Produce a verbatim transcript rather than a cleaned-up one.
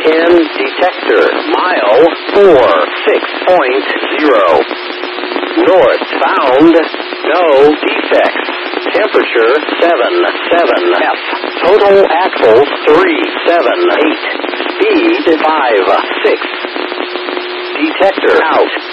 ten detector. Mile four six point zero. Northbound, no defects. Temperature seven seven F. Total axles three seven eight. Speed five six. Detector out.